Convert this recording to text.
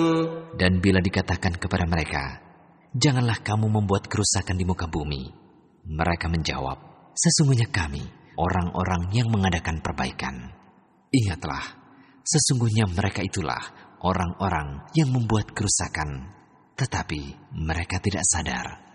Dan bila dikatakan kepada mereka, janganlah kamu membuat kerusakan di muka bumi, mereka menjawab, sesungguhnya kami orang-orang yang mengadakan perbaikan. Ingatlah, sesungguhnya mereka itulah orang-orang yang membuat kerusakan, tetapi mereka tidak sadar.